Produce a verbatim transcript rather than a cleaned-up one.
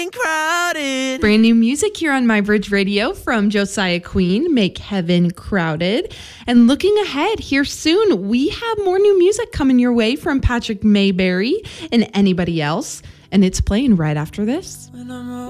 Crowded. Brand new music here on My Bridge Radio from Josiah Queen, Make Heaven Crowded. And looking ahead, here soon, we have more new music coming your way from Patrick Mayberry and Anybody Else. And it's playing right after this.